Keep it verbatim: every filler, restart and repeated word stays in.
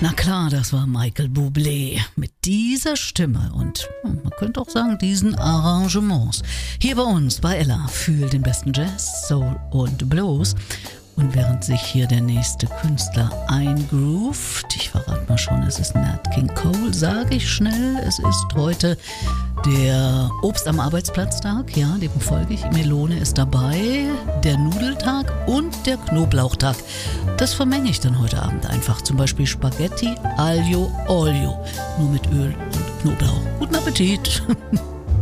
Na klar, das war Michael Bublé mit dieser Stimme und man könnte auch sagen, diesen Arrangements. Hier bei uns, bei Ella, für den besten Jazz, Soul und Blues. Und während sich hier der nächste Künstler eingroovt, ich verrate mal schon, es ist Nat King Cole, sage ich schnell, es ist heute der Obst am Arbeitsplatztag, ja, dem folge ich, Melone ist dabei, der Nudeltag und der Knoblauchtag. Das vermenge ich dann heute Abend einfach, zum Beispiel Spaghetti Aglio Olio, nur mit Öl und Knoblauch. Guten Appetit!